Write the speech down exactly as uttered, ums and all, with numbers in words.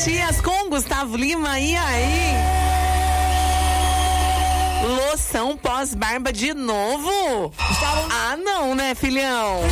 Matias com Gustavo Lima, e aí? Loção pós-barba de novo? Ah, não, né, filhão?